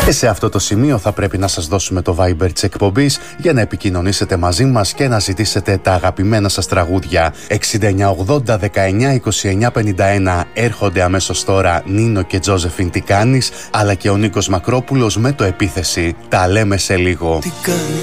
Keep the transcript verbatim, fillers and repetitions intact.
Και σε αυτό το σημείο θα πρέπει να σας δώσουμε το Viber της εκπομπής για να επικοινωνήσετε μαζί μας και να ζητήσετε τα αγαπημένα σας τραγούδια. εξήντα εννιά ογδόντα δεκαεννιά είκοσι εννιά πενήντα ένα έρχονται αμέσως τώρα Νίνο και Τζόζεφιν τι κάνεις, αλλά και ο Νίκος Μακρόπουλος με το Επίθεση. Τα λέμε σε λίγο.